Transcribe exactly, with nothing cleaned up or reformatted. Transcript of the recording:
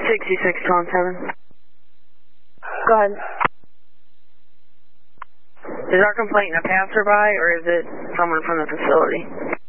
sixty-six twenty-seven. Go ahead. Is our complaint a passerby or is it someone from the facility?